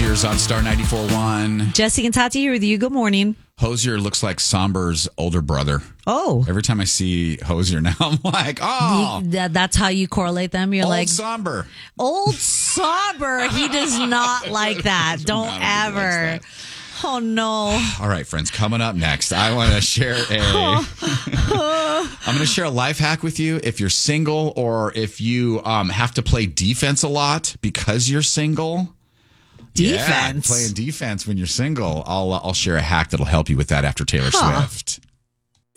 Hosiers on Star 94.1. Jesse and Tati here with you. Good morning. Hosier looks like Somber's older brother. Oh. Every time I see Hosier now, I'm like, oh. That's how you correlate them? You're Old like, Somber. Old Somber. He does not like that. Don't ever. Oh, no. All right, friends, coming up next, I want to share I'm going to share a life hack with you. If you're single or if you have to play defense a lot because you're single. Defense? Yeah, playing defense when you're single. I'll share a hack that'll help you with that after Taylor Swift.